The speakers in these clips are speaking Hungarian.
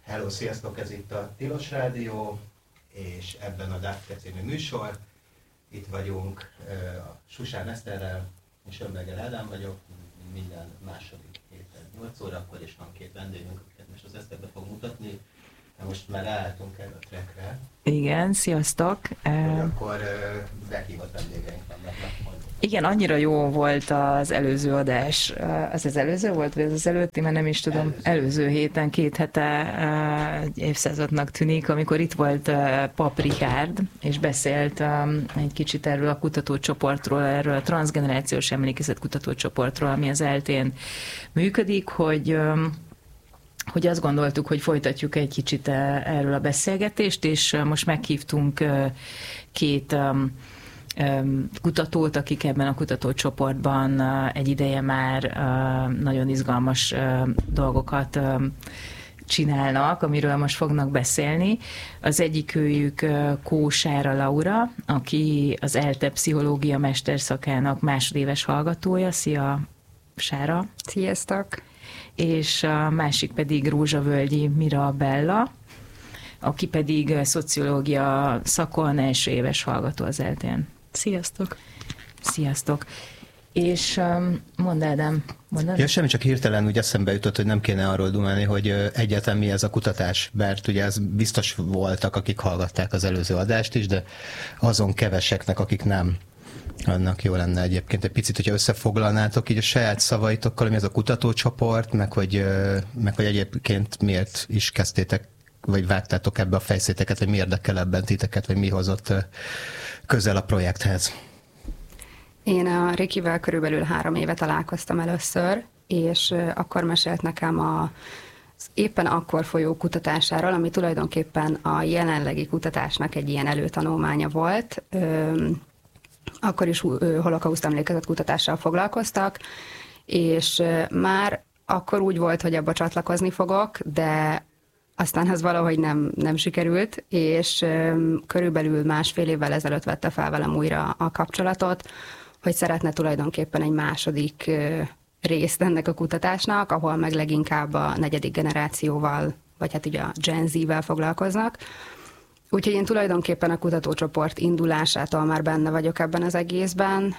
Hello, sziasztok! Ez itt a Tilos Rádió, és ebben a Dafke című műsor. Itt vagyunk a Susán Eszterrel, és Önberger Ádám vagyok. Minden második héten 8 órakor, és van két vendégünk, akiket most az Eszterbe fog mutatni. De most már ráálltunk erre a trackre. Igen, sziasztok! Hogy akkor meghívott vendégeink vannak. Igen, annyira jó volt az előző adás. Az előző volt, vagy az előtti, mert nem is tudom. Előző héten, 2 hete egy évszázadnak tűnik, amikor itt volt Pap Richárd, és beszélt egy kicsit erről a kutatócsoportról, erről a transzgenerációs emlékezet kutatócsoportról, ami az ELTE-n működik, hogy azt gondoltuk, hogy folytatjuk egy kicsit erről a beszélgetést, és most meghívtunk 2 kutatót, akik ebben a kutatócsoportban egy ideje már nagyon izgalmas dolgokat csinálnak, amiről most fognak beszélni. Az egyikőjük Kósára Laura, aki az ELTE pszichológia mesterszakának másodéves hallgatója. Szia, Sára! Sziasztok! És a másik pedig Rózsavölgyi Mirabella, aki pedig szociológia szakon első éves hallgató az ELTE-n. Sziasztok! Sziasztok! És mondd, Ádám, mondod? Ja, semmi, csak hirtelen úgy eszembe jutott, hogy nem kéne arról dumálni, hogy egyáltalán mi ez a kutatás, mert ugye ez biztos voltak, akik hallgatták az előző adást is, de azon keveseknek, akik nem, annak jó lenne egyébként egy picit, hogyha összefoglalnátok így a saját szavaitokkal, mi ez a kutatócsoport, meg hogy egyébként miért is kezdtétek, vagy vágtátok ebbe a fejszéteket, vagy mi érdekel ebben titeket, vagy mi hozott közel a projekthez? Én a Rikivel körülbelül 3 éve találkoztam először, és akkor mesélt nekem az éppen akkor folyó kutatásáról, ami tulajdonképpen a jelenlegi kutatásnak egy ilyen előtanulmánya volt. Akkor is holokauszt emlékezet kutatással foglalkoztak, és már akkor úgy volt, hogy abba csatlakozni fogok, de aztán ez valahogy nem sikerült, és körülbelül 1,5 évvel ezelőtt vette fel velem újra a kapcsolatot, hogy szeretne tulajdonképpen egy második részt ennek a kutatásnak, ahol meg leginkább a 4. generációval, vagy hát ugye a Gen Z-vel foglalkoznak. Úgyhogy én tulajdonképpen a kutatócsoport indulásától már benne vagyok ebben az egészben.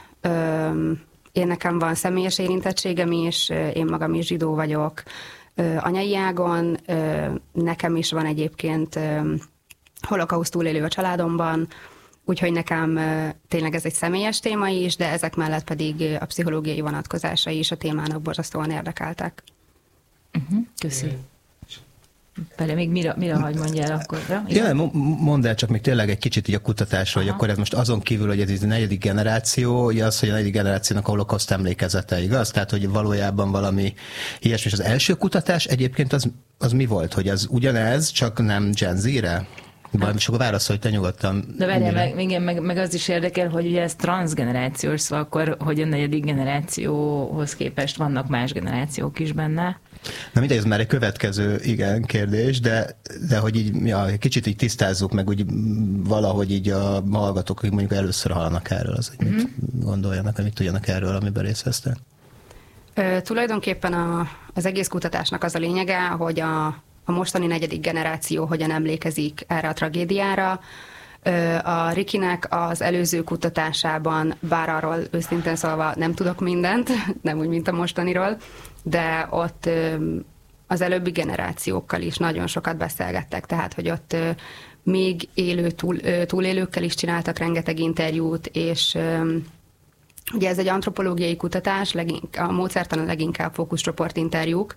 Én nekem van személyes érintettségem is, én magam is zsidó vagyok, anyai ágon, nekem is van egyébként holokauszt túlélő a családomban, úgyhogy nekem tényleg ez egy személyes téma is, de ezek mellett pedig a pszichológiai vonatkozásai is a témának borzasztóan érdekeltek. Köszi. Bele még mire hagy mondjál akkor? Ja, mondd el csak még tényleg egy kicsit így a kutatásról, hogy akkor ez most azon kívül, hogy ez a 4. generáció, az, hogy a 4. generációnak a holokauszt emlékezete, igaz? Tehát, hogy valójában valami ilyesmi. És az első kutatás egyébként az mi volt? Hogy az ugyanez, csak nem Gen Z-re? És akkor válaszolj te nyugodtan. De várjál, meg az is érdekel, hogy ugye ez transzgenerációs, szóval akkor, hogy a 4. generációhoz képest vannak más generációk is benne. Na mindegy, ez már egy következő kérdés, de hogy így kicsit így tisztázzuk meg, úgy valahogy így a hallgatók, akik mondjuk először hallanak erről, az, hogy mit gondoljanak, vagy mit tudjanak erről, amiben részt vesztek. Tulajdonképpen az egész kutatásnak az a lényege, hogy a mostani 4. generáció hogyan emlékezik erre a tragédiára. A Rikinek az előző kutatásában, bár arról őszintén szólva nem tudok mindent, nem úgy, mint a mostaniról, de ott az előbbi generációkkal is nagyon sokat beszélgettek, tehát hogy ott még élő túlélőkkel is csináltak rengeteg interjút, és ugye ez egy antropológiai kutatás, a módszertanon leginkább fókuszcsoportinterjúk,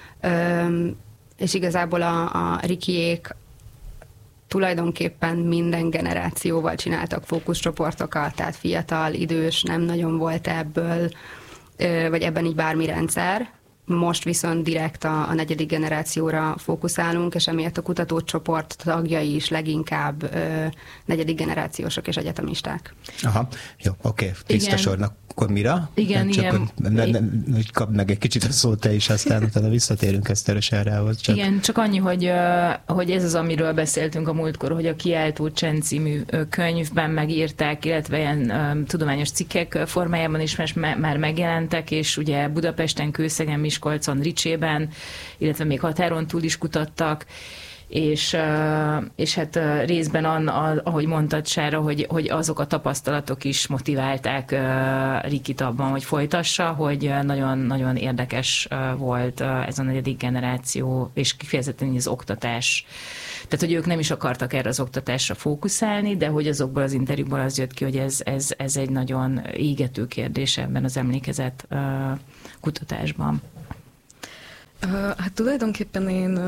és igazából a Rikiék tulajdonképpen minden generációval csináltak fókuszcsoportokat, tehát fiatal, idős, nem nagyon volt ebből, vagy ebben így bármi rendszer. Most viszont direkt a 4. generációra fókuszálunk, és emiatt a kutatócsoport tagjai is leginkább 4. generációsok és egyetemisták. Aha, jó, oké. Tiszta sornak. Akkor mira? Igen, igen. Hogy kapd meg egy kicsit a szót te is, aztán utána visszatérünk ezt erősárához. Igen, csak annyi, hogy ez az, amiről beszéltünk a múltkor, hogy a Kiáltó Csend című könyvben megírták, illetve ilyen tudományos cikkek formájában is már megjelentek, és ugye Budapesten, Kőszegen, Miskolcon, Ricsében, illetve még határon túl is kutattak, és hát részben ahogy mondtad, Sára, hogy azok a tapasztalatok is motiválták Rikit abban, hogy folytassa, hogy nagyon-nagyon érdekes volt ez a 4. generáció, és kifejezetten az oktatás. Tehát, hogy ők nem is akartak erre az oktatásra fókuszálni, de hogy azokból az interjúkból az jött ki, hogy ez egy nagyon égető kérdés ebben az emlékezet kutatásban. Hát tulajdonképpen én...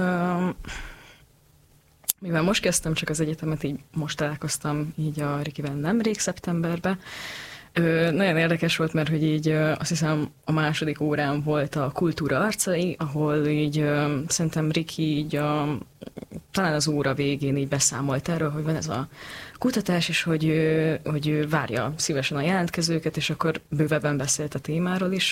Mivel most kezdtem csak az egyetemet, így most találkoztam így a Rikivel nemrég szeptemberben. Nagyon érdekes volt, mert hogy így azt hiszem a második órán volt a kultúra arcai, ahol így szerintem Riki így talán az óra végén így beszámolt erről, hogy van ez a kutatás, és hogy várja szívesen a jelentkezőket, és akkor bővebben beszélt a témáról is.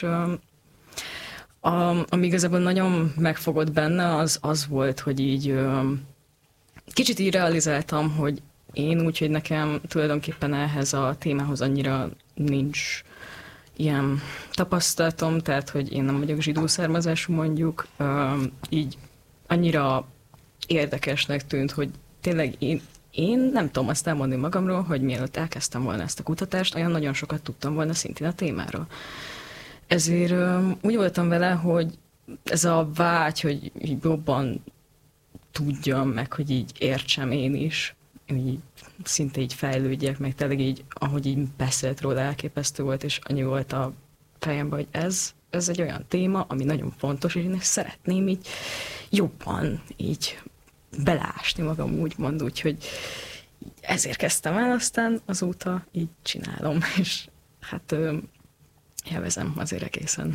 Ami igazából nagyon megfogott benne, az volt, hogy így kicsit így realizáltam, hogy én úgy, hogy nekem tulajdonképpen ehhez a témához annyira nincs ilyen tapasztalatom, tehát, hogy én nem vagyok zsidó származású mondjuk, így annyira érdekesnek tűnt, hogy tényleg én nem tudom azt elmondani magamról, hogy mielőtt elkezdtem volna ezt a kutatást, olyan nagyon sokat tudtam volna szintén a témáról. Ezért úgy voltam vele, hogy ez a vágy, hogy így jobban tudjam meg, hogy így értsem én is, így szinte így fejlődjek, meg tényleg így, ahogy így beszélt róla, elképesztő volt, és annyi volt a fejemben, hogy ez egy olyan téma, ami nagyon fontos, és én szeretném így jobban így belásni magam, úgymond, úgyhogy ezért kezdtem el, aztán azóta így csinálom, és hát élvezem azért egészen.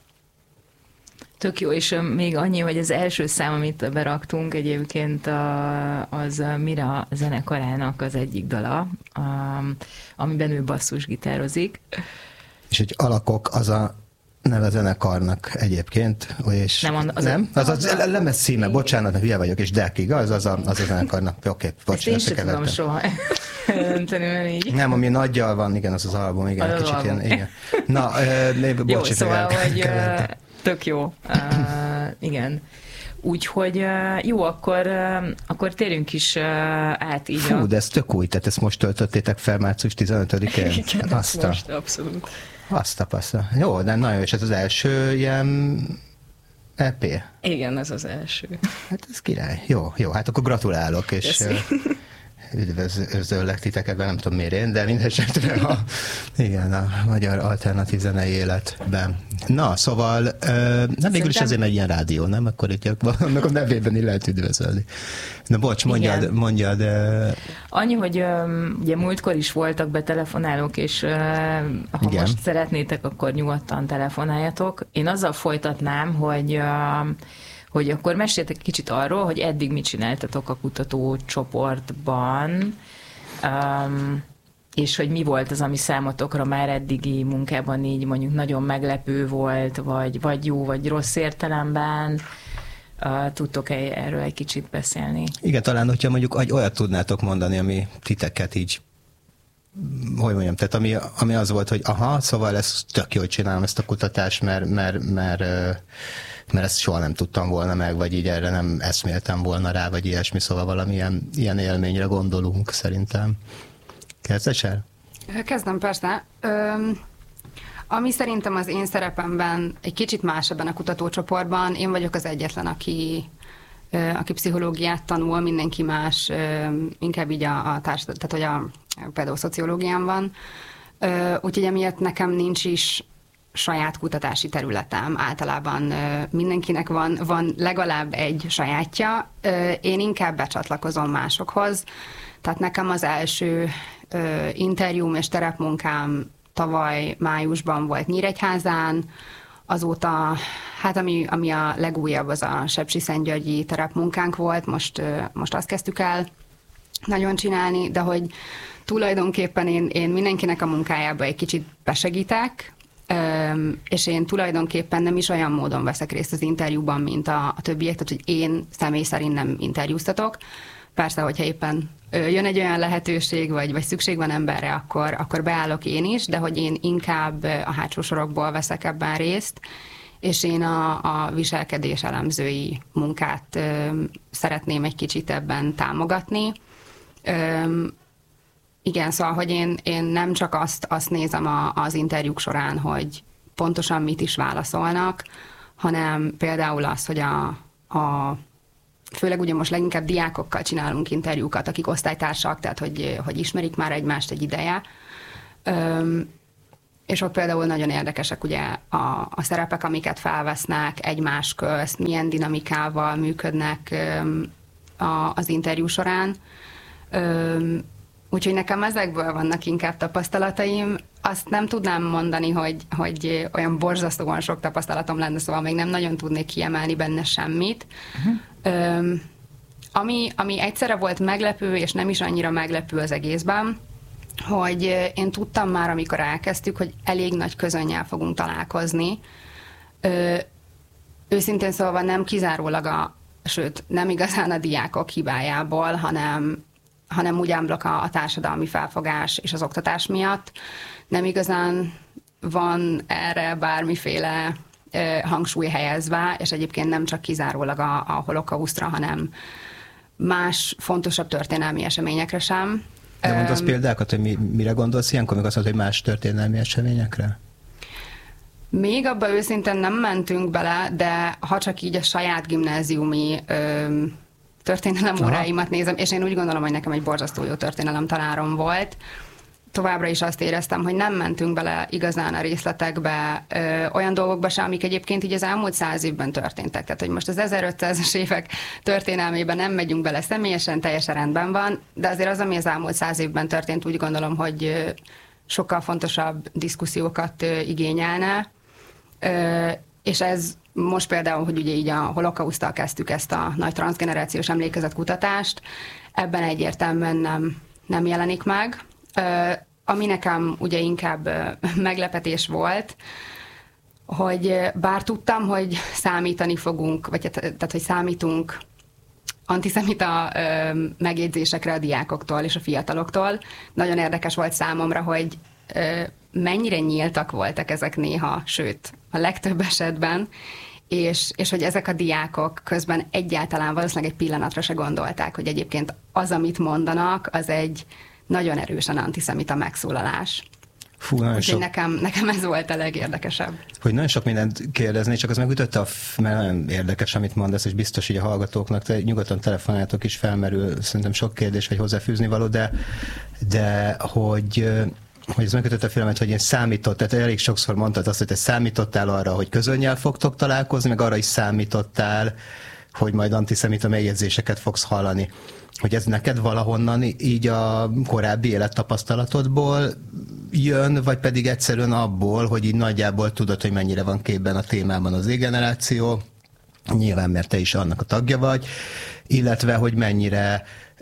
Tök jó, és még annyi, hogy az első szám, amit beraktunk egyébként, az Mira zenekarának az egyik dala, amiben ő basszusgitározik. És hogy Alakok az a neve zenekarnak egyébként, és nem? Az a lemez címe, bocsánat, hülye vagyok, és Deck, igaz? Az a zenekarnak. Oké, bocsánat, ezt én sem tudom soha önteni, így. Nem, ami nagyjal van, igen, az album, igen, az kicsit album. ilyen, igen. Na, jó, szóval, hogy tök jó. Igen. Úgyhogy jó, akkor térjünk is át így. Fú, de ez tök új, tehát ezt most töltöttétek fel március 15-én. Igen, most abszolút. Azt. Jó, de nagyon, és ez az első ilyen EP? Igen, ez az első. Hát ez király. Jó, hát akkor gratulálok, és üdvözöllek titeket, nem tudom miért én, de mindesetre igen, a magyar alternatív zenei életben. Na, szóval nem végül is azért egy ilyen rádió, nem? Akkor itt annak a nevében is lehet üdvözölni. Na bocs, mondjad. Annyi, hogy ugye múltkor is voltak betelefonálók, és ha igen. Most szeretnétek, akkor nyugodtan telefonáljatok. Én azzal folytatnám, hogy akkor meséltek kicsit arról, hogy eddig mit csináltatok a kutatócsoportban, és hogy mi volt az, ami számotokra már eddigi munkában így mondjuk nagyon meglepő volt, vagy jó, vagy rossz értelemben. Tudtok erről egy kicsit beszélni? Igen, talán, hogyha mondjuk olyat tudnátok mondani, ami titeket így, hogy mondjam, tehát ami az volt, hogy szóval ez tök jó, hogy csinálom ezt a kutatást, mert ezt soha nem tudtam volna meg, vagy így erre nem eszméltem volna rá, vagy ilyesmi, szóval valamilyen ilyen élményre gondolunk szerintem. Kezdesz el? Kezdem, persze. Ami szerintem az én szerepemben egy kicsit más ebben a kutatócsoportban, én vagyok az egyetlen, aki pszichológiát tanul, mindenki más, inkább így tehát hogy például szociológián van. Úgyhogy emiatt nekem nincs is saját kutatási területem. Általában mindenkinek van legalább egy sajátja. Én inkább becsatlakozom másokhoz. Tehát nekem az első interjúm és terepmunkám tavaly májusban volt Nyíregyházán, azóta, hát ami a legújabb, az a sepsiszentgyörgyi terepmunkánk volt, most azt kezdtük el nagyon csinálni, de hogy tulajdonképpen én mindenkinek a munkájába egy kicsit besegítek, és én tulajdonképpen nem is olyan módon veszek részt az interjúban, mint a többiek, tehát hogy én személy szerint nem interjúztatok. Persze, hogyha éppen jön egy olyan lehetőség, vagy szükség van emberre, akkor beállok én is, de hogy én inkább a hátsó sorokból veszek ebben részt, és én a viselkedés elemzői munkát szeretném egy kicsit ebben támogatni. Igen, szóval, hogy én nem csak azt nézem az interjúk során, hogy pontosan mit is válaszolnak, hanem például az, hogy főleg ugye most leginkább diákokkal csinálunk interjúkat, akik osztálytársak, tehát hogy ismerik már egymást egy ideje. És ott például nagyon érdekesek ugye a szerepek, amiket felvesznek egymás közt, milyen dinamikával működnek az interjú során. Úgyhogy nekem ezekből vannak inkább tapasztalataim. Azt nem tudnám mondani, hogy olyan borzasztóan sok tapasztalatom lenne, szóval még nem nagyon tudnék kiemelni benne semmit. Ami egyszerre volt meglepő, és nem is annyira meglepő az egészben, hogy én tudtam már, amikor elkezdtük, hogy elég nagy közönnyel fogunk találkozni. Őszintén szólva nem kizárólag sőt, nem igazán a diákok hibájából, hanem úgy ámblok a társadalmi felfogás és az oktatás miatt. Nem igazán van erre bármiféle hangsúly helyezve, és egyébként nem csak kizárólag a holokausztra, hanem más fontosabb történelmi eseményekre sem. De mondasz példákat, hogy mire gondolsz ilyenkor, még azt mondod, hogy más történelmi eseményekre? Még abba őszintén nem mentünk bele, de ha csak így a saját gimnáziumi történelem óráimat nézem, és én úgy gondolom, hogy nekem egy borzasztó jó történelem tanárom volt. Továbbra is azt éreztem, hogy nem mentünk bele igazán a részletekbe, olyan dolgokba sem, amik egyébként így az elmúlt 100 évben történtek. Tehát, hogy most az 1500-as évek történelmében nem megyünk bele személyesen, teljesen rendben van, de azért az, ami az elmúlt 100 évben történt, úgy gondolom, hogy sokkal fontosabb diszkusziókat igényelne. És ez most például, hogy ugye így a holokauszttal kezdtük ezt a nagy transzgenerációs emlékezetkutatást, ebben egyértelműen nem jelenik meg. Ami nekem ugye inkább meglepetés volt, hogy bár tudtam, hogy számítani fogunk, vagy tehát, hogy számítunk antiszemita megjegyzésekre a diákoktól és a fiataloktól, nagyon érdekes volt számomra, hogy mennyire nyíltak voltak ezek néha, sőt, a legtöbb esetben, és hogy ezek a diákok közben egyáltalán valószínűleg egy pillanatra se gondolták, hogy egyébként az, amit mondanak, az egy nagyon erősen antiszemita megszólalás. Fú, úgyhogy nekem ez volt a legérdekesebb. Hogy nagyon sok mindent kérdezni, csak az megütötte, mert nagyon érdekes, amit mondasz, és biztos, hogy a hallgatóknak nyugodtan telefonáltok is felmerül, szerintem sok kérdés, vagy hozzáfűzni való, de hogy ez megkötött a filmet, hogy én tehát elég sokszor mondtad azt, hogy te számítottál arra, hogy közönnyel fogtok találkozni, meg arra is számítottál, hogy majd antiszemita megjegyzéseket fogsz hallani. Hogy ez neked valahonnan így a korábbi élettapasztalatodból jön, vagy pedig egyszerűen abból, hogy így nagyjából tudod, hogy mennyire van képben a témában az Z-generáció, nyilván, mert te is annak a tagja vagy, illetve, hogy mennyire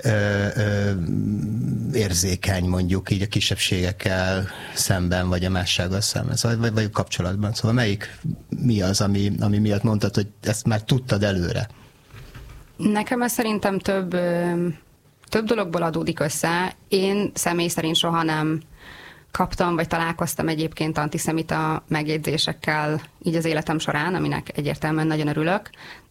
érzékeny mondjuk így a kisebbségekkel szemben, vagy a mássággal szemben, szóval, vagy kapcsolatban. Szóval mi az, ami miatt mondtad, hogy ezt már tudtad előre? Nekem ez szerintem több dologból adódik össze. Én személy szerint soha nem kaptam, vagy találkoztam egyébként antiszemita megjegyzésekkel így az életem során, aminek egyértelműen nagyon örülök,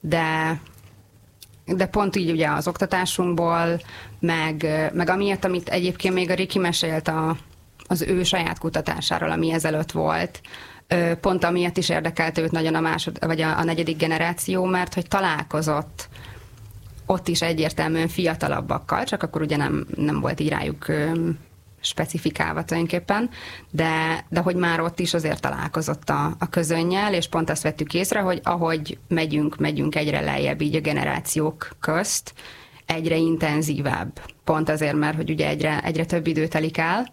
de pont így ugye az oktatásunkból, meg amiatt, amit egyébként még a Riki mesélt az ő saját kutatásáról, ami ezelőtt volt, pont amiatt is érdekelt őt nagyon a negyedik generáció, mert hogy találkozott ott is egyértelműen fiatalabbakkal, csak akkor ugye nem volt így rájuk specifikálva tulajdonképpen, de hogy már ott is azért találkozott a közönnyel, és pont azt vettük észre, hogy ahogy megyünk egyre lejjebb így a generációk közt, egyre intenzívebb. Pont azért, mert hogy ugye egyre több idő telik el.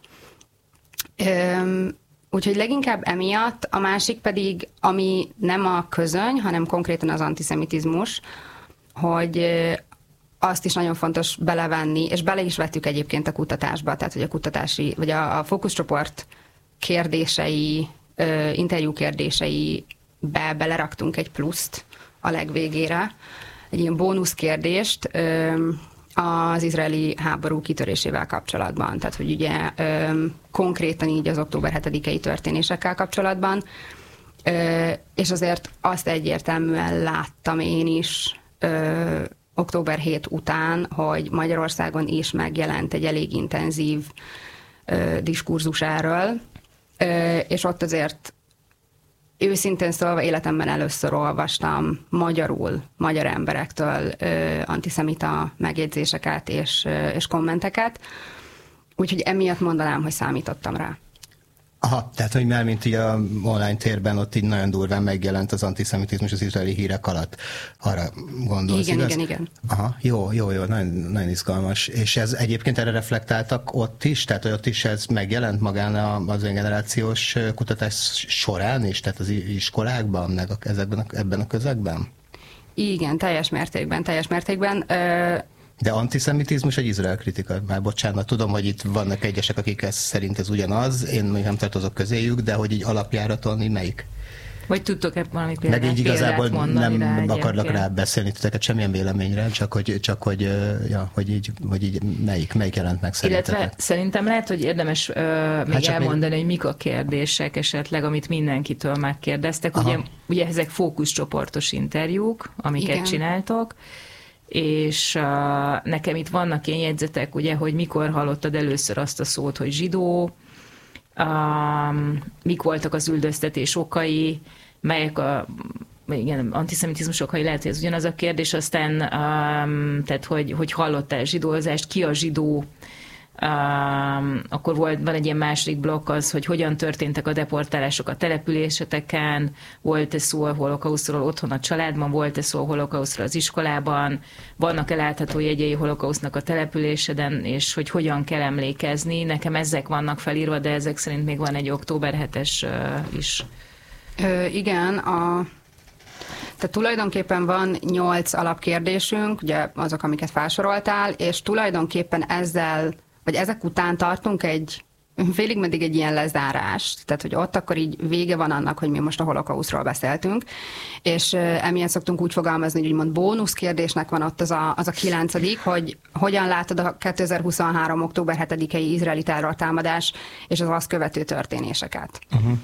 Úgyhogy leginkább emiatt, a másik pedig, ami nem a közöny, hanem konkrétan az antiszemitizmus, hogy azt is nagyon fontos belevenni, és bele is vettük egyébként a kutatásba, tehát hogy a kutatási, vagy a fókuszcsoport kérdései, interjú kérdéseibe beleraktunk egy pluszt a legvégére, egy ilyen bónusz kérdést az izraeli háború kitörésével kapcsolatban, tehát hogy ugye konkrétan így az október 7-i történésekkel kapcsolatban, és azért azt egyértelműen láttam én is október 7 után, hogy Magyarországon is megjelent egy elég intenzív diskurzus erről, és ott azért őszintén szólva életemben először olvastam magyarul, magyar emberektől antiszemita megjegyzéseket és kommenteket, úgyhogy emiatt mondanám, hogy számítottam rá. Aha, tehát, hogy már mint így a online térben ott így nagyon durván megjelent az antiszemitizmus az izraeli hírek alatt. Arra gondolsz, igen, igaz? Igen. Aha, jó, nagyon, nagyon izgalmas. És ez egyébként erre reflektáltak ott is? Tehát, hogy ott is ez megjelent magán az generációs kutatás során is? Tehát az iskolákban, meg ebben a közegben? Igen, teljes mértékben. De antiszemitizmus egy izrael kritika. Már bocsánat, tudom, hogy itt vannak egyesek, akik szerint ez ugyanaz, én még nem tartozok közéjük, de hogy így alapjáraton melyik? Vagy tudtok-e valami példát, meg így igazából mondani nem akarlak rá beszélni titeket semmilyen véleményre, csak hogy így melyik jelent meg szerintetek? Illetve szerintem lehet, hogy érdemes még elmondani, hogy mik a kérdések esetleg, amit mindenkitől megkérdeztek. Ugye ezek fókuszcsoportos interjúk, amiket csináltok, és nekem itt vannak ilyen jegyzetek, ugye, hogy mikor hallottad először azt a szót, hogy zsidó, mik voltak az üldöztetés okai, melyek antiszemitizmus okai, lehet, hogy ez ugyanaz a kérdés, aztán tehát, hogy hallottál zsidózást, ki a zsidó, akkor van egy ilyen második blokk az, hogy hogyan történtek a deportálások a településeteken, volt-e szó a holokausztról otthon a családban, volt-e szó a holokausztról az iskolában, vannak-e látható jegyei holokausznak a településeden, és hogy hogyan kell emlékezni. Nekem ezek vannak felírva, de ezek szerint még van egy október 7-es is. Igen, tehát tulajdonképpen van 8 alapkérdésünk, ugye azok, amiket felsoroltál, és tulajdonképpen ezek után tartunk félig meddig egy ilyen lezárást, tehát hogy ott akkor így vége van annak, hogy mi most a holokausztról beszéltünk, és emiatt szoktunk úgy fogalmazni, hogy úgymond bónusz kérdésnek van ott az a 9., hogy hogyan látod a 2023. október 7-i izraeli terrortámadás és az azt követő történéseket.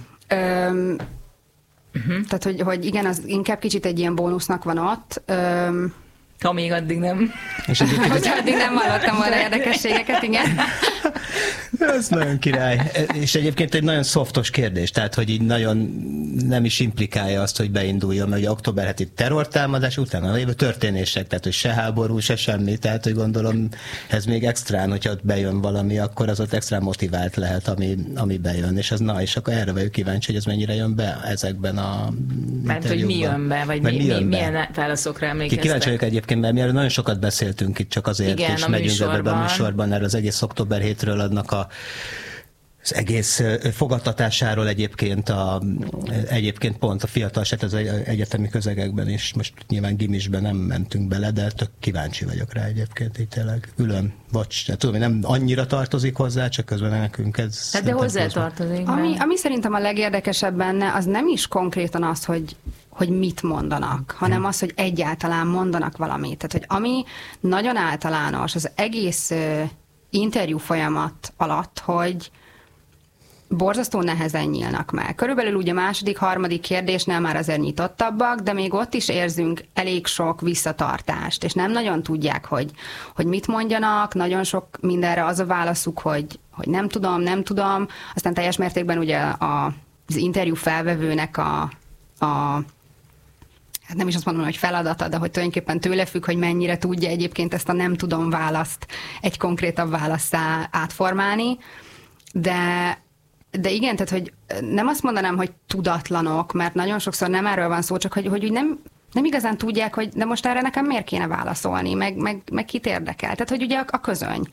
Tehát, hogy igen, az inkább kicsit egy ilyen bónusznak van ott. Amíg addig nem. És hogyha addig nem hallottam volna érdekességeket, igen. Ez nagyon király. És egyébként egy nagyon szoftos kérdés, tehát hogy így nagyon nem is implikálja azt, hogy beinduljon, mert ugye október 7-i terrortámadás utána lévő történések, tehát hogy se háború, se semmi, tehát hogy gondolom ez még extrán, hogyha ott bejön valami, akkor az ott extrán motivált lehet, ami bejön, és és akkor erre vagyok kíváncsi, hogy ez mennyire jön be ezekben a mert hogy mi jön be, vagy milyen válaszokra emlékeztek. Kíváncsi vagyok egyébként, mert mi erről nagyon sokat beszéltünk itt csak azért, igen, és megyünk ebbe a műsorban, erről az egész október 7-ről adnak az egész fogadtatásáról egyébként pont a fiatalság az egyetemi közegekben is, most nyilván gimisben nem mentünk bele, de tök kíváncsi vagyok rá egyébként így tényleg külön. Tudom, hogy nem annyira tartozik hozzá, csak közben nekünk ez... Hát de hozzá tartozik. Ami szerintem a legérdekesebb benne, az nem is konkrétan az, hogy mit mondanak, hanem az, hogy egyáltalán mondanak valamit. Tehát, hogy ami nagyon általános az egész interjú folyamat alatt, hogy borzasztó nehezen nyílnak meg. Körülbelül ugye második, harmadik kérdésnél már azért nyitottabbak, de még ott is érzünk elég sok visszatartást, és nem nagyon tudják, hogy mit mondjanak, nagyon sok mindenre az a válaszuk, hogy nem tudom, aztán teljes mértékben ugye az interjú felvevőnek hát nem is azt mondom, hogy feladata, de hogy tulajdonképpen tőle függ, hogy mennyire tudja egyébként ezt a nem tudom választ egy konkrétabb válasszá átformálni, de igen, tehát hogy nem azt mondanám, hogy tudatlanok, mert nagyon sokszor nem erről van szó, csak hogy úgy nem igazán tudják, hogy de most erre nekem miért kéne válaszolni, meg kit érdekel. Tehát, hogy ugye a közöny,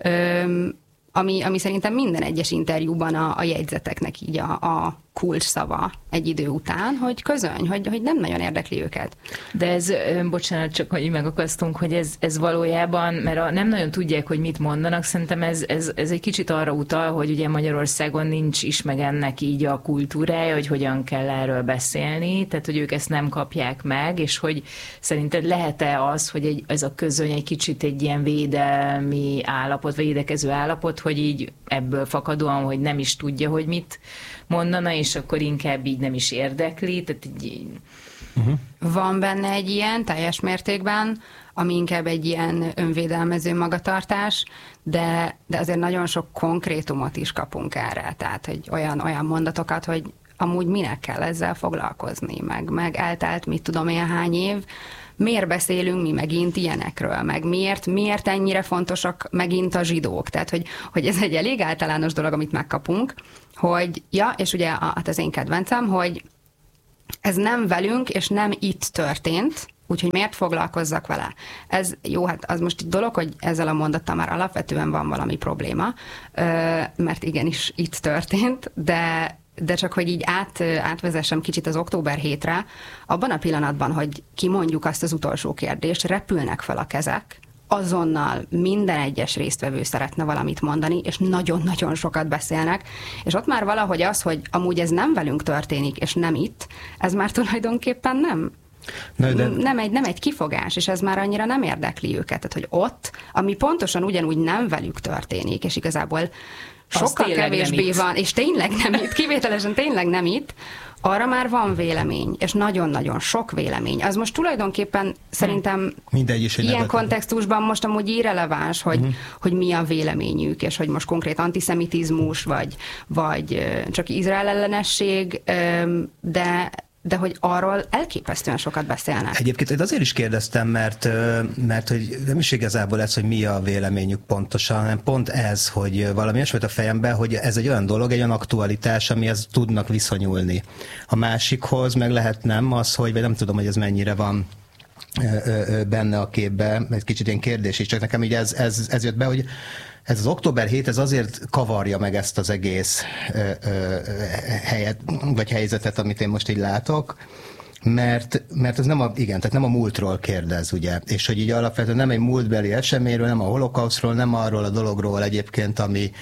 ami szerintem minden egyes interjúban a jegyzeteknek így a kulcs szava egy idő után, hogy közöny, hogy nem nagyon érdekli őket. De ez, bocsánat, csak hogy megakasztunk, hogy ez valójában, mert nem nagyon tudják, hogy mit mondanak, szerintem ez egy kicsit arra utal, hogy ugye Magyarországon nincs is meg ennek így a kultúrája, hogy hogyan kell erről beszélni, tehát hogy ők ezt nem kapják meg, és hogy szerinted lehet-e az, hogy ez a közöny egy kicsit egy ilyen védelmi állapot, vagy védekező állapot, hogy így ebből fakadóan, hogy nem is tudja, hogy mit mondana, és és akkor inkább így nem is érdekli, tehát így... Van benne egy ilyen teljes mértékben, ami inkább egy ilyen önvédelmező magatartás, de azért nagyon sok konkrétumot is kapunk erre, tehát hogy olyan mondatokat, hogy amúgy minek kell ezzel foglalkozni, meg eltelt mit tudom én hány év, miért beszélünk mi megint ilyenekről, meg miért ennyire fontosak megint a zsidók. Tehát, hogy ez egy elég általános dolog, amit megkapunk, hogy, ja, és ugye az én kedvencem, hogy ez nem velünk, és nem itt történt, úgyhogy miért foglalkozzak vele? Ez jó, hát az most egy dolog, hogy ezzel a mondattal már alapvetően van valami probléma, mert igenis itt történt, de csak, hogy így átvezessem kicsit az október 7-re, abban a pillanatban, hogy kimondjuk azt az utolsó kérdést, repülnek fel a kezek, azonnal minden egyes résztvevő szeretne valamit mondani, és nagyon-nagyon sokat beszélnek, és ott már valahogy az, hogy amúgy ez nem velünk történik, és nem itt, ez már tulajdonképpen nem egy kifogás, és ez már annyira nem érdekli őket. Tehát, hogy ott, ami pontosan ugyanúgy nem velük történik, és igazából sokkal kevésbé van, és tényleg nem itt, kivételesen tényleg nem itt, arra már van vélemény, és nagyon-nagyon sok vélemény. Az most tulajdonképpen szerintem ilyen kontextusban most amúgy irreleváns, hogy mi a véleményük, és hogy most konkrét antiszemitizmus, vagy csak Izrael ellenesség, de hogy arról elképesztően sokat beszélnek. Egyébként én azért is kérdeztem, mert hogy nem is igazából ez, hogy mi a véleményük pontosan, hanem pont ez, hogy valami olyasmit a fejemben, hogy ez egy olyan dolog, egy olyan aktualitás, amihez tudnak viszonyulni. A másikhoz meg lehet nem az, hogy, vagy nem tudom, hogy ez mennyire van benne a képbe, egy kicsit ilyen kérdés is, csak nekem így ez jött be, hogy ez az október 7, ez azért kavarja meg ezt az egész helyet, vagy helyzetet, amit én most így látok, mert ez tehát nem a múltról kérdez, ugye, és hogy így alapvetően nem egy múltbeli eseményről, nem a holokausztról, nem arról a dologról egyébként,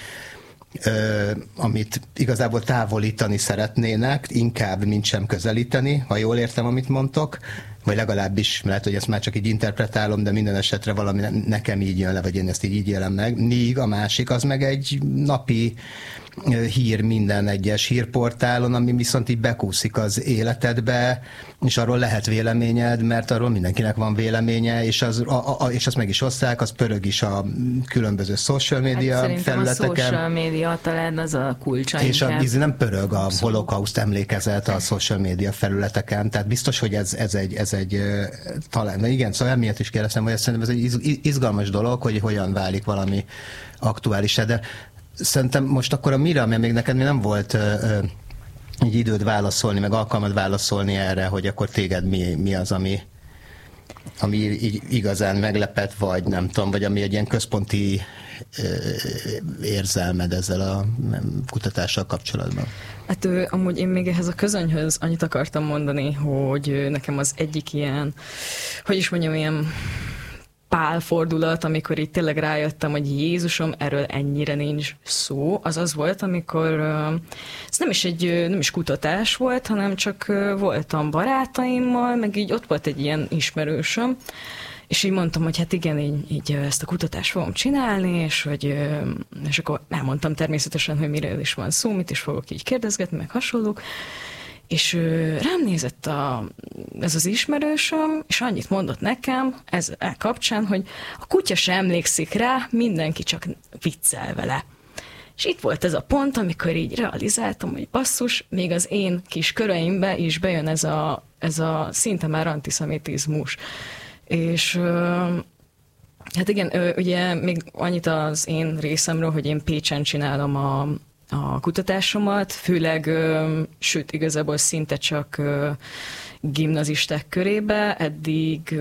amit igazából távolítani szeretnének, inkább, mint sem közelíteni, ha jól értem, amit mondtok, vagy legalábbis lehet, hogy ezt már csak így interpretálom, de minden esetre valami nekem így jön le, vagy én ezt így élem meg. Míg a másik az meg egy napi hír minden egyes hírportálon, ami viszont így bekúszik az életedbe, és arról lehet véleményed, mert arról mindenkinek van véleménye, és azt meg is oszták, az pörög is a különböző social media felületeken. Szerintem a social media talán az a kulcsa. És nem pörög a holokauszt emlékezet a social media felületeken, tehát biztos, hogy ez egy talán, igen, szóval emiatt is kérdeztem, hogy szerintem ez egy izgalmas dolog, hogy hogyan válik valami aktuális, de szerintem most akkor a mire, mert még neked nem volt így időd válaszolni, meg alkalmad válaszolni erre, hogy akkor téged mi az, ami így igazán meglepett, vagy nem tudom, vagy ami egy ilyen központi érzelmed ezzel a kutatással kapcsolatban? Hát amúgy én még ehhez a közönyhöz annyit akartam mondani, hogy nekem az egyik ilyen, hogy is mondjam, ilyen pálfordulat, amikor itt tényleg rájöttem, hogy Jézusom, erről ennyire nincs szó, az volt, amikor ez nem is kutatás volt, hanem csak voltam barátaimmal, meg így ott volt egy ilyen ismerősöm, és így mondtam, hogy hát igen, így ezt a kutatást fogom csinálni, és akkor elmondtam természetesen, hogy miről is van szó, mit is fogok így kérdezgetni, meg hasonlók, és rám nézett ez az ismerősöm, és annyit mondott nekem ez kapcsán, hogy a kutya sem emlékszik rá, mindenki csak viccel vele. És itt volt ez a pont, amikor így realizáltam, hogy basszus, még az én kis köreimbe is bejön ez a szinte már antiszemitizmus. És hát igen, ugye még annyit az én részemről, hogy én Pécsen csinálom a kutatásomat, főleg, sőt, igazából szinte csak gimnazisták körébe, eddig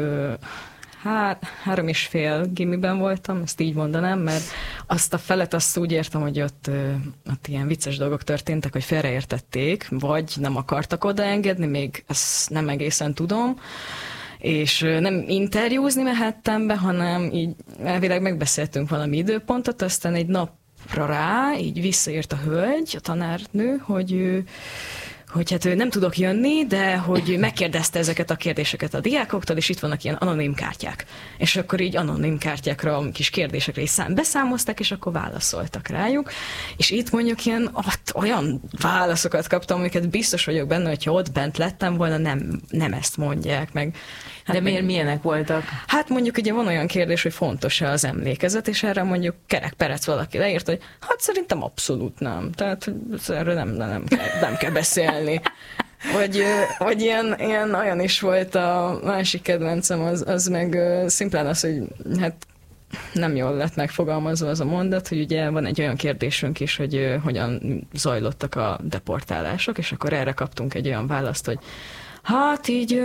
3,5 gimiben voltam, ezt így mondanám, mert azt a felet azt úgy értem, hogy ott ilyen vicces dolgok történtek, hogy félreértették, vagy nem akartak odaengedni, még ezt nem egészen tudom, és nem interjúzni mehettem be, hanem így elvileg megbeszéltünk valami időpontot, aztán egy napra rá így visszaírt a hölgy, a tanárnő, hogy hát nem tudok jönni, de hogy megkérdezte ezeket a kérdéseket a diákoktól, és itt vannak ilyen anonim kártyák. És akkor így anonim kártyákra, kis kérdésekre is beszámoztak, és akkor válaszoltak rájuk. És itt mondjuk olyan válaszokat kaptam, amiket biztos vagyok benne, hogyha ott bent lettem volna, nem ezt mondják meg. Hát de miért milyenek voltak? Hát mondjuk ugye van olyan kérdés, hogy fontos-e az emlékezet, és erre mondjuk Kerek Perec valaki leírt, hogy hát szerintem abszolút nem. Tehát erről nem kell beszélni. Vagy ilyen olyan is volt a másik kedvencem, az meg szimplán az, hogy hát nem jól lett megfogalmazva az a mondat, hogy ugye van egy olyan kérdésünk is, hogy hogyan zajlottak a deportálások, és akkor erre kaptunk egy olyan választ, hogy hát így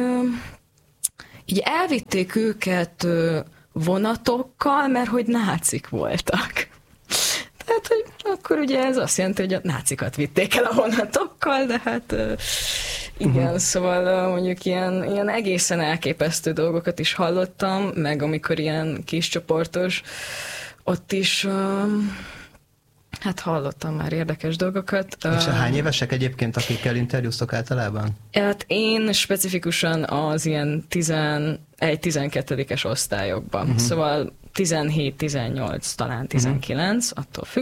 elvitték őket vonatokkal, mert hogy nácik voltak. Tehát, hogy akkor ugye ez azt jelenti, hogy a nácikat vitték el a vonatokkal, de hát igen, szóval mondjuk ilyen egészen elképesztő dolgokat is hallottam, meg amikor ilyen kiscsoportos, ott is hát hallottam már érdekes dolgokat. És hány évesek egyébként, akikkel interjúztok általában? Hát én specifikusan az ilyen 11-12-es osztályokban. Szóval 17-18, talán 19, attól függ.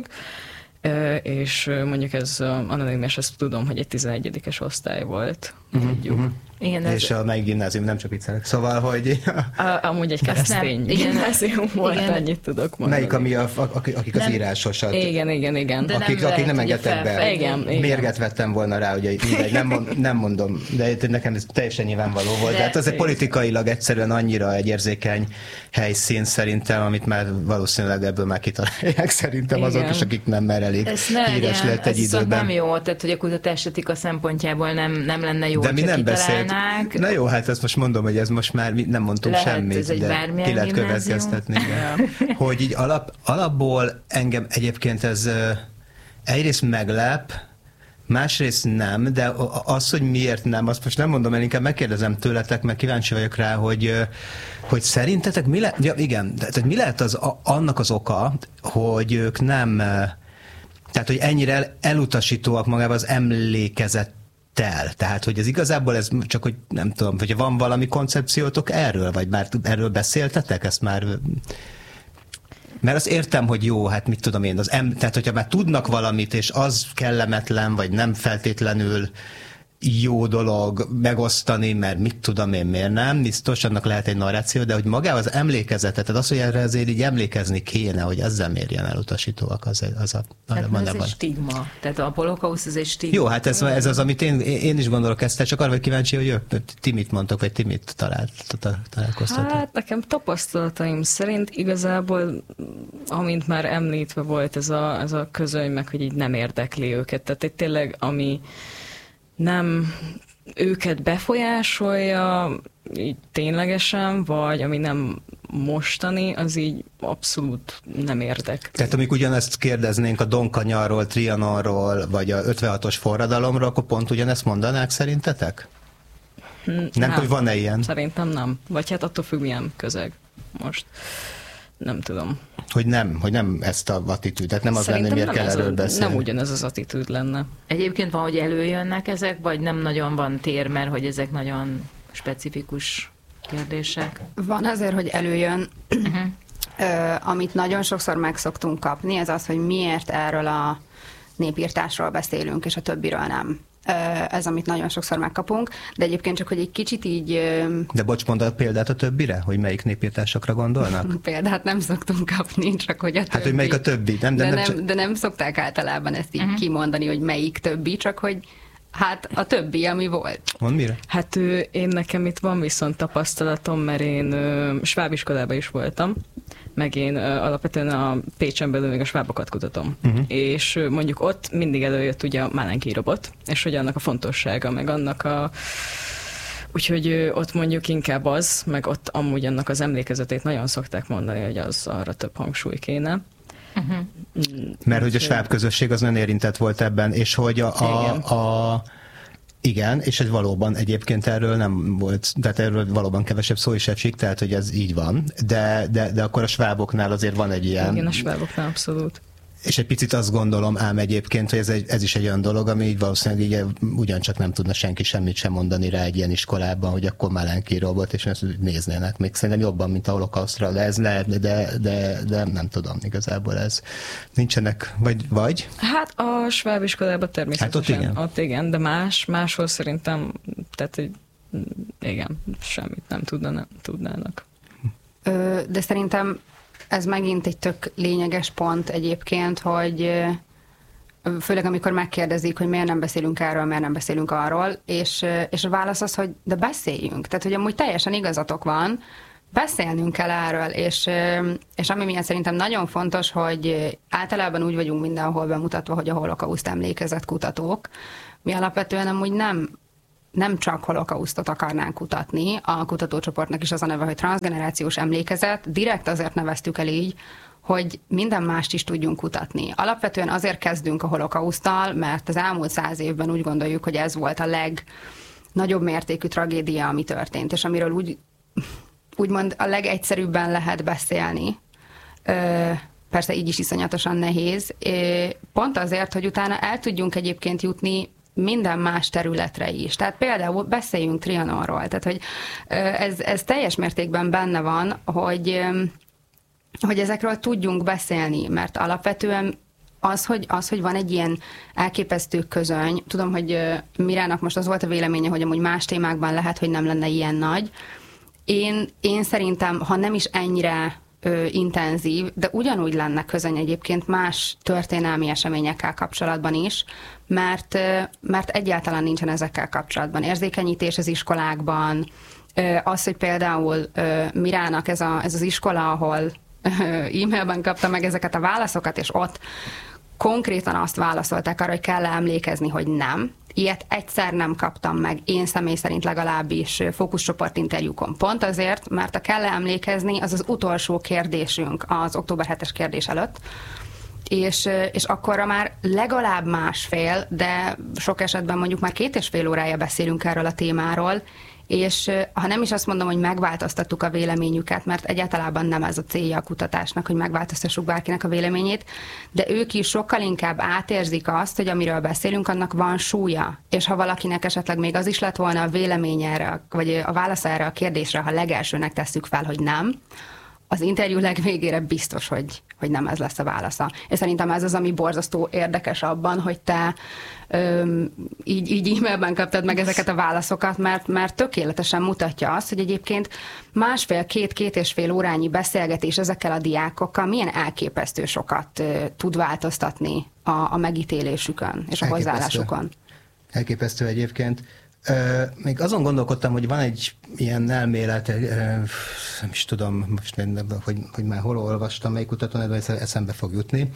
És mondjuk ez anonimes, ezt tudom, hogy egy 11-es osztály volt. Igen, és a melyik gimnázium, nem csak viccelek. Szóval, hogy... amúgy egy keresztény gimnázium volt, ennyit tudok mondani. Melyik, akik az írásosat... Igen. Akik nem engedtek be. Igen. Mérget vettem volna rá, ugye nem mondom, de nekem ez teljesen nyilvánvaló volt. De hát azért politikailag egyszerűen annyira egy érzékeny helyszín szerintem, amit már valószínűleg ebből már kitalálják szerintem azok is, akik nem, mert elég híres lett egy időben. Nem jó, tehát hogy a kutatásetika szempontjából nem lenne jó, de mi nem beszélnánk. Na jó, hát ezt most mondom, hogy ez most már nem mondtunk semmit, de ki lehet következtetni. Hogy így alapból engem egyébként ez egyrészt meglep, másrészt nem, de az, hogy miért nem, azt most nem mondom el, inkább megkérdezem tőletek, mert kíváncsi vagyok rá, hogy szerintetek mi lehet, tehát mi lehet annak az oka, hogy ők nem, tehát hogy ennyire elutasítóak magában az emlékezet. Tehát, hogy ez igazából ez csak, hogy nem tudom, hogy van valami koncepciótok erről, vagy már erről beszéltetek, ezt már... Mert azt értem, hogy jó, hát mit tudom én, tehát hogyha már tudnak valamit, és az kellemetlen, vagy nem feltétlenül jó dolog megosztani, mert mit tudom én, miért nem, biztos annak lehet egy narráció, de hogy magával az emlékezetet, tehát az, hogy erre azért így emlékezni kéne, hogy ezzel mérjen elutasítóak, az ez egy stigma. Tehát a holokausz az egy stigma. Jó, hát ez az, amit én is gondolok ezt, csak arra vagy kíváncsi, hogy ti mit mondtok, vagy ti mit találkoztatok? Hát nekem tapasztalataim szerint igazából, amint már említve volt ez a közöny, meg hogy így nem érdekli őket. Tehát egy tényleg, ami nem őket befolyásolja így ténylegesen, vagy ami nem mostani, az így abszolút nem érdek. Tehát amikor ugyanezt kérdeznénk a Donkanyarról, Trianonról, vagy a 56-os forradalomról, akkor pont ugyanezt mondanák szerintetek? Nem, hogy van-e ilyen? Szerintem nem. Vagy hát attól függ, milyen közeg most. Nem tudom. Hogy nem ezt a attitűdet, nem az lenne, miért kell erről beszélni. Nem ugyanez az attitűd lenne. Egyébként van, hogy előjönnek ezek, vagy nem nagyon van tér, mert hogy ezek nagyon specifikus kérdések? Van azért, hogy előjön. Amit nagyon sokszor meg szoktunk kapni, ez az, hogy miért erről a népírtásról beszélünk, és a többiről nem. Ez, amit nagyon sokszor megkapunk, de egyébként csak, hogy egy kicsit így... De bocs, mondd a példát a többire, hogy melyik népírtásokra gondolnak? Példát nem szoktunk kapni, csak hogy a többi. Hát, hogy melyik a többi? De nem szokták általában ezt így kimondani, hogy melyik többi, csak hogy hát a többi, ami volt. Mondd mire? Hát én nekem itt van viszont tapasztalatom, mert én sváb iskolában is voltam, meg én alapvetően a Pécsen belül még a svábokat kutatom. És mondjuk ott mindig előjött ugye a Málenki robot, és hogy annak a fontossága, meg annak a... Úgyhogy ott mondjuk inkább az, meg ott amúgy annak az emlékezetét nagyon szokták mondani, hogy az arra több hangsúly kéne. Mert hogy a sváb közösség az nagyon érintett volt ebben, és hogy igen, és ez valóban egyébként erről nem volt, tehát erről valóban kevesebb szó is esik, tehát hogy ez így van, de akkor a sváboknál azért van egy ilyen... Igen, a sváboknál abszolút. És egy picit azt gondolom ám egyébként, hogy ez is egy olyan dolog, ami így valószínűleg így ugyancsak nem tudna senki semmit sem mondani rá egy ilyen iskolában, hogy akkor Malenkiro volt, és ezt néznének még szerintem jobban, mint a holokausztra, de ez lehet, de nem tudom igazából ez. Nincsenek, vagy? Hát a sváb iskolában természetesen. Hát ott igen, de máshol szerintem, tehát hogy igen, semmit nem tudnának. De szerintem ez megint egy tök lényeges pont egyébként, hogy főleg amikor megkérdezik, hogy miért nem beszélünk erről, miért nem beszélünk arról, és a válasz az, hogy de beszéljünk. Tehát, hogy amúgy teljesen igazatok van, beszélnünk kell erről, és ami miatt szerintem nagyon fontos, hogy általában úgy vagyunk mindenhol bemutatva, hogy a holokauszt emlékezet kutatók. Mi alapvetően amúgy nem csak holokausztot akarnánk kutatni, a kutatócsoportnak is az a neve, hogy transzgenerációs emlékezet, direkt azért neveztük el így, hogy minden mást is tudjunk kutatni. Alapvetően azért kezdünk a holokauszttal, mert az elmúlt 100 évben úgy gondoljuk, hogy ez volt a legnagyobb mértékű tragédia, ami történt, és amiről úgymond a legegyszerűbben lehet beszélni. Persze így is iszonyatosan nehéz. Pont azért, hogy utána el tudjunk egyébként jutni minden más területre is. Tehát például beszéljünk Trianonról. Tehát, hogy ez teljes mértékben benne van, hogy ezekről tudjunk beszélni, mert alapvetően az, hogy van egy ilyen elképesztő közöny, tudom, hogy Mirának most az volt a véleménye, hogy amúgy más témákban lehet, hogy nem lenne ilyen nagy. Én szerintem, ha nem is ennyire intenzív, de ugyanúgy lenne közöny egyébként más történelmi eseményekkel kapcsolatban is, mert egyáltalán nincsen ezekkel kapcsolatban. Érzékenyítés az iskolákban, az, hogy például Mirának ez az iskola, ahol e-mailben kapta meg ezeket a válaszokat, és ott konkrétan azt válaszolták arra, hogy kell emlékezni, hogy nem. Ilyet egyszer nem kaptam meg, én személy szerint legalábbis fókuszcsoport interjúkon. Pont azért, mert a kell emlékezni, az utolsó kérdésünk az október 7-es kérdés előtt, és akkorra már legalább másfél, de sok esetben mondjuk már 2,5 órája beszélünk erről a témáról, és ha nem is azt mondom, hogy megváltoztattuk a véleményüket, mert egyáltalán nem ez a célja a kutatásnak, hogy megváltoztassuk bárkinek a véleményét, de ők is sokkal inkább átérzik azt, hogy amiről beszélünk, annak van súlya. És ha valakinek esetleg még az is lett volna a véleménye erre, vagy a válasz erre a kérdésre, ha legelsőnek tesszük fel, hogy nem, az interjú legvégére biztos, hogy nem ez lesz a válasza. És szerintem ez az, ami borzasztó érdekes abban, hogy te így e-mailben kaptad meg ezeket a válaszokat, mert tökéletesen mutatja azt, hogy egyébként két és fél órányi beszélgetés ezekkel a diákokkal milyen elképesztő sokat tud változtatni a megítélésükön és a hozzáállásukon. Elképesztő egyébként. Még azon gondolkodtam, hogy van egy ilyen elmélet, nem is tudom, most hogy már hol olvastam, melyik kutatón, de eszembe fog jutni,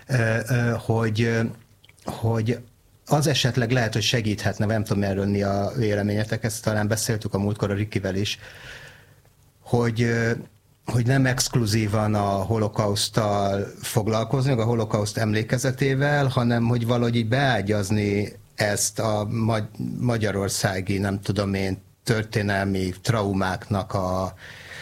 hogy az esetleg lehet, hogy segíthetne, nem tudom erről mi a véleményetek, ezt talán beszéltük a múltkor a Rikivel is, hogy nem exkluzívan a holokauszttal foglalkozni, a holokauszt emlékezetével, hanem hogy valahogy így beágyazni ezt a magyarországi, nem tudom én, történelmi traumáknak a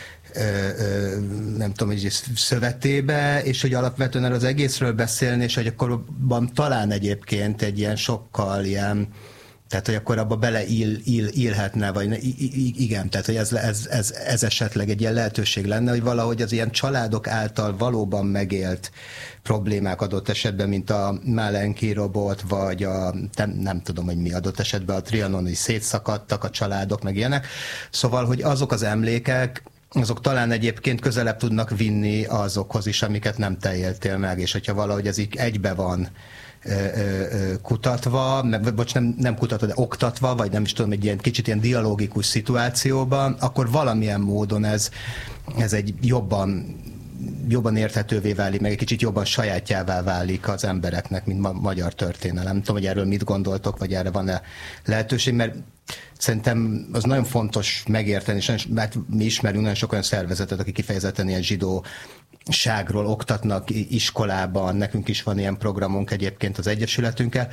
nem tudom, hogy szövetébe, és hogy alapvetően erről az egészről beszélni, és hogy akkor talán egyébként egy ilyen sokkal ilyen, tehát hogy akkor abba beleillhetne, vagy igen, tehát hogy ez esetleg egy ilyen lehetőség lenne, hogy valahogy az ilyen családok által valóban megélt problémák adott esetben, mint a Malenkiro robot, vagy nem tudom, hogy mi adott esetben a Trianon is szétszakadtak a családok, meg ilyenek. Szóval, hogy azok az emlékek, azok talán egyébként közelebb tudnak vinni azokhoz is, amiket nem te éltél meg, és hogyha valahogy ez így egybe van kutatva, nem kutatva, de oktatva, vagy nem is tudom, egy ilyen kicsit ilyen dialógikus szituációban, akkor valamilyen módon ez egy jobban érthetővé válik, meg egy kicsit jobban sajátjává válik az embereknek, mint magyar történelem. Nem tudom, hogy erről mit gondoltok, vagy erre van-e lehetőség, mert szerintem az nagyon fontos megérteni, mert mi ismerünk nagyon sok olyan szervezetet, akik kifejezetten ilyen zsidóságról oktatnak iskolában, nekünk is van ilyen programunk egyébként az Egyesületünkkel.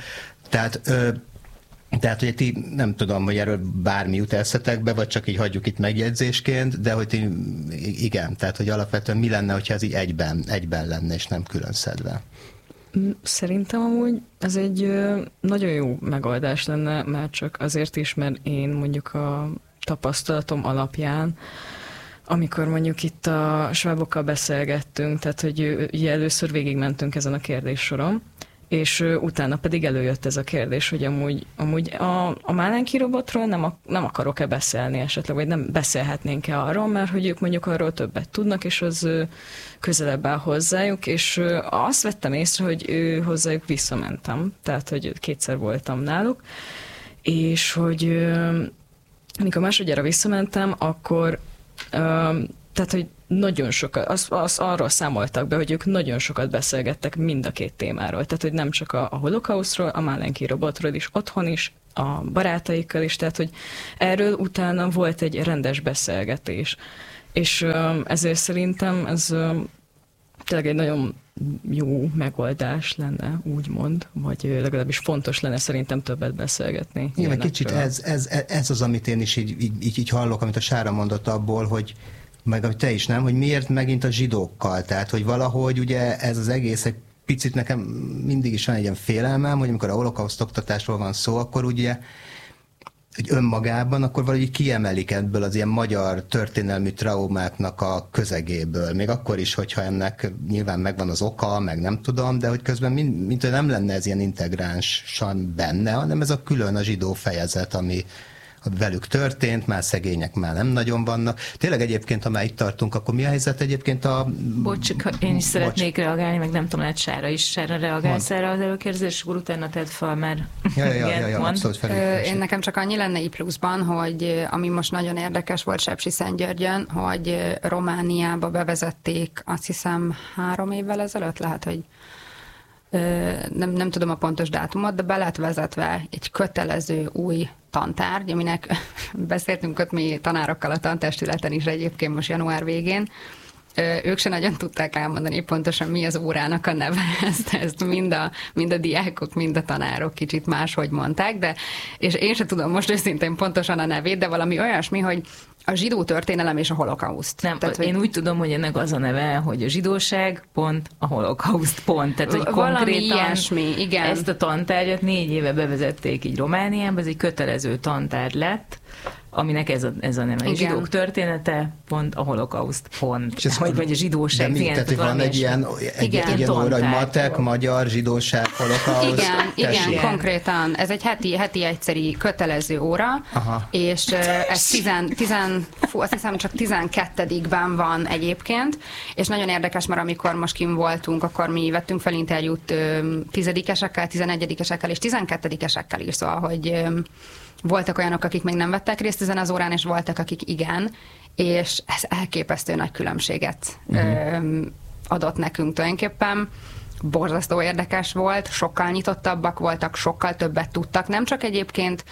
Tehát, hogy ti nem tudom, hogy erről bármi jut eszetekbe, vagy csak így hagyjuk itt megjegyzésként, de hogy igen, tehát hogy alapvetően mi lenne, hogyha ez így egyben lenne, és nem külön szedve. Szerintem amúgy ez egy nagyon jó megoldás lenne, már csak azért is, mert én mondjuk a tapasztalatom alapján, amikor mondjuk itt a svábokkal beszélgettünk, tehát hogy ugye először végigmentünk ezen a kérdéssoron, és utána pedig előjött ez a kérdés, hogy amúgy a Málenki robotról nem akarok-e beszélni esetleg, vagy nem beszélhetnénk-e arról, mert hogy ők mondjuk arról többet tudnak, és az közelebb áll hozzájuk, és azt vettem észre, hogy hozzájuk visszamentem, tehát hogy 2-szer voltam náluk, és hogy amikor másodjára visszamentem, akkor tehát, hogy nagyon sokat, arról számoltak be, hogy ők nagyon sokat beszélgettek mind a 2 témáról. Tehát, hogy nem csak a holokausztról, a Málenki robotról is, otthon is, a barátaikkal is, tehát, hogy erről utána volt egy rendes beszélgetés. És ezért szerintem ez tényleg egy nagyon jó megoldás lenne, úgymond, vagy legalábbis fontos lenne szerintem többet beszélgetni. Igen, kicsit ez az, amit én is így hallok, amit a Sára mondott abból, hogy meg amit te is, nem, hogy miért megint a zsidókkal, tehát hogy valahogy ugye ez az egész egy picit nekem mindig is van egy ilyen félelmem, hogy amikor a holokauszt oktatásról van szó, akkor ugye hogy önmagában, akkor valahogy kiemelik ebből az ilyen magyar történelmi traumáknak a közegéből. Még akkor is, hogyha ennek nyilván megvan az oka, meg nem tudom, de hogy közben mint nem lenne ez ilyen integránsan benne, hanem ez a külön a zsidó fejezet, ami velük történt, már szegények már nem nagyon vannak. Tényleg egyébként, ha már itt tartunk, akkor mi a helyzet egyébként Bocs, én is szeretnék reagálni, meg nem tudom, lehet Sára reagálsz erre az előkérdezés, akkor utána tedd fel, mert ja, abszolút én nekem csak annyi lenne így pluszban, hogy ami most nagyon érdekes volt Sepsiszentgyörgyön, hogy Romániába bevezették, azt hiszem 3 évvel ezelőtt, lehet, hogy nem tudom a pontos dátumot, de be lett vezetve egy kötelező új tantárgy, aminek beszéltünk ott mi tanárokkal a tantestületen is egyébként most január végén. Ők se nagyon tudták elmondani pontosan, mi az órának a neve. Ezt mind a diákok, mind a tanárok kicsit máshogy mondták, és én se tudom most őszintén pontosan a nevét, de valami olyasmi, hogy a zsidó történelem és a holokauszt. Nem, tehát, én úgy tudom, hogy ennek az a neve, hogy a zsidóság pont a holokauszt pont. Tehát, hogy konkrétan ilyesmi, igen. Ezt a tantárgyat 4 éve bevezették így Romániában, ez egy kötelező tantárgy lett, aminek ez a neve. A zsidók története pont a holokauszt pont. Vagy a zsidóság. De tehát van egy ilyen óra, hogy matek, magyar, zsidóság, holokauszt. Igen, konkrétan. Ez egy heti egyszeri kötelező óra, és ez azt hiszem csak 12-ben van egyébként, és nagyon érdekes, mert amikor most kim voltunk, akkor mi vettünk fel interjút 10-esekkel, 11-esekkel és 12-esekkel is, szóval, hogy voltak olyanok, akik még nem vettek részt ezen az órán, és voltak, akik igen, és ez elképesztő nagy különbséget adott nekünk tulajdonképpen. Borzasztó érdekes volt, sokkal nyitottabbak voltak, sokkal többet tudtak, nem csak egyébként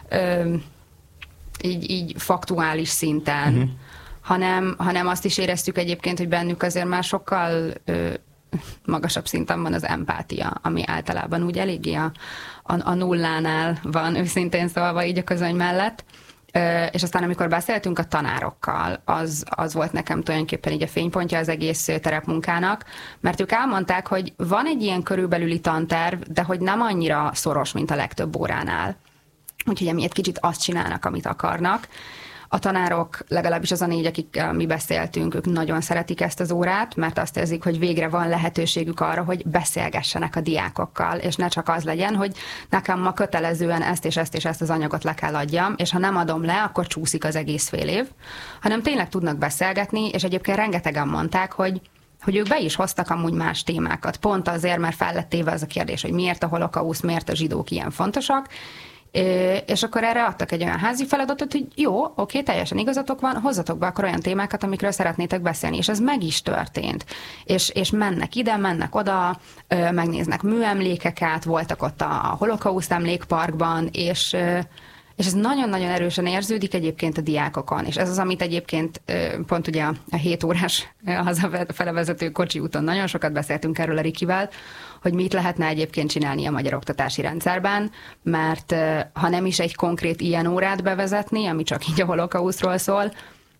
így faktuális szinten, hanem azt is éreztük egyébként, hogy bennük azért már sokkal magasabb szinten van az empátia, ami általában úgy eléggé a nullánál van, őszintén szólva így a közöny mellett. És aztán amikor beszéltünk a tanárokkal, az volt nekem tulajdonképpen így a fénypontja az egész terepmunkának, mert ők elmondták, hogy van egy ilyen körülbelüli tanterv, de hogy nem annyira szoros, mint a legtöbb óránál. Úgyhogy emiatt kicsit azt csinálnak, amit akarnak. A tanárok, legalábbis az a 4, akikkel mi beszéltünk, ők nagyon szeretik ezt az órát, mert azt érzik, hogy végre van lehetőségük arra, hogy beszélgessenek a diákokkal, és ne csak az legyen, hogy nekem ma kötelezően ezt és ezt és ezt az anyagot le kell adjam, és ha nem adom le, akkor csúszik az egész fél év, hanem tényleg tudnak beszélgetni, és egyébként rengetegen mondták, hogy ők be is hoztak amúgy más témákat. Pont azért, mert fel lett téve az a kérdés, hogy miért a holokauszt, miért a zsidók ilyen fontosak, és akkor erre adtak egy olyan házi feladatot, hogy jó, oké, teljesen igazatok van, hozzatok be akkor olyan témákat, amikről szeretnétek beszélni, és ez meg is történt. És mennek ide, mennek oda, megnéznek műemlékeket, voltak ott a holokauszt emlékparkban, és ez nagyon-nagyon erősen érződik egyébként a diákokon, és ez az, amit egyébként pont ugye a 7 órás hazafelevezető kocsi úton nagyon sokat beszéltünk erről a Rikivel, hogy mit lehetne egyébként csinálni a magyar oktatási rendszerben, mert ha nem is egy konkrét ilyen órát bevezetni, ami csak így a holokausztról szól,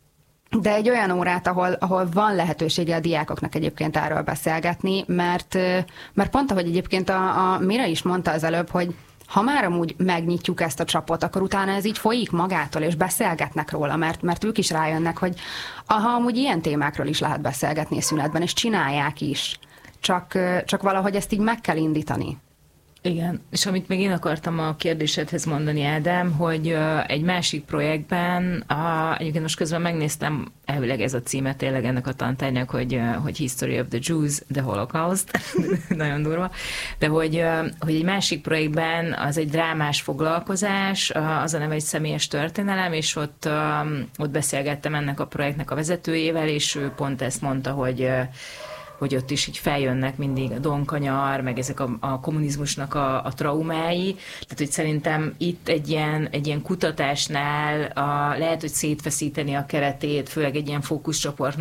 de egy olyan órát, ahol van lehetősége a diákoknak egyébként erről beszélgetni, mert pont ahogy egyébként a Mira is mondta az előbb, hogy ha már amúgy megnyitjuk ezt a csapot, akkor utána ez így folyik magától, és beszélgetnek róla, mert ők is rájönnek, hogy amúgy ilyen témákról is lehet beszélgetni a szünetben, és csinálják is. Csak valahogy ezt így meg kell indítani. Igen, és amit még én akartam a kérdésedhez mondani, Ádám, hogy egy másik projektben, egyébként most közben megnéztem, elvileg ez a címe tényleg ennek a tantárgynak, hogy History of the Jews, the Holocaust, nagyon durva, de hogy egy másik projektben az egy drámás foglalkozás, az a neve egy személyes történelem, és ott beszélgettem ennek a projektnek a vezetőjével, és ő pont ezt mondta, hogy ott is így feljönnek mindig a Donkanyar, meg ezek a kommunizmusnak a traumái. Tehát, hogy szerintem itt egy ilyen kutatásnál lehet, hogy szétfeszíteni a keretét, főleg egy ilyen fókuszcsoport